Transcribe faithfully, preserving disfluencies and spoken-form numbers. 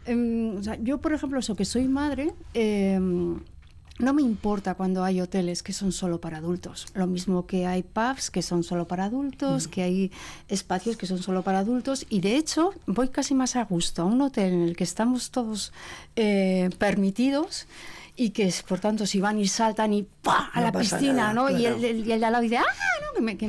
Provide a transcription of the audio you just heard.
Eh, o sea, yo, por ejemplo, eso que soy madre, eh, no me importa cuando hay hoteles que son solo para adultos. Lo mismo que hay pubs que son solo para adultos, mm. que hay espacios que son solo para adultos. Y de hecho, voy casi más a gusto a un hotel en el que estamos todos eh, permitidos y que, por tanto, si van y saltan y ¡pah! a no la piscina, nada, ¿no? Claro. Y el, el, y el de al lado dice, ¡ah! ¿no? Que me, que